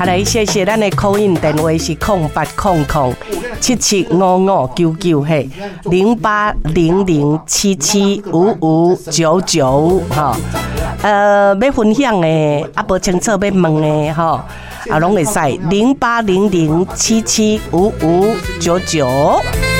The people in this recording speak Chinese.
好来，谢谢咱的call in电话是0800775599嘿，0800775599哈。要分享的无清楚要问的吼，拢会使0800775599。